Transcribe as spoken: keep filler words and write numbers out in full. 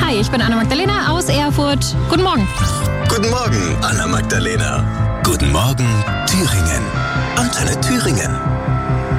Hi, ich bin Anna-Magdalena aus Erfurt. Guten Morgen. Guten Morgen, Anna-Magdalena. Guten Morgen, Thüringen.